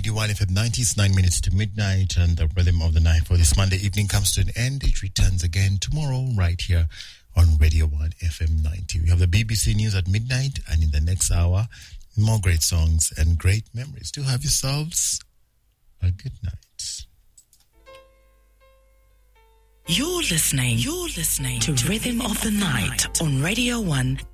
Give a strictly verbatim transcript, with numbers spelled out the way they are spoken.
Radio one F M ninety. It's nine minutes to midnight, and the rhythm of the night for this Monday evening comes to an end. It returns again tomorrow right here on Radio one F M ninety. We have the B B C News at midnight, and in the next hour, more great songs and great memories. Do have yourselves a good night. You're listening, you're listening to Rhythm of the Night on Radio one